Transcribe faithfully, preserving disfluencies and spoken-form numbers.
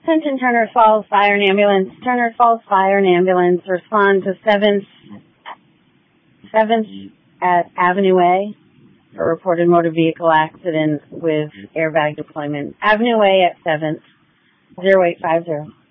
Attention Turner Falls Fire and Ambulance. Turner Falls Fire and Ambulance respond to seventh, seventh at Avenue A for reported motor vehicle accident with airbag deployment. Avenue A at seventh, zero eight five zero.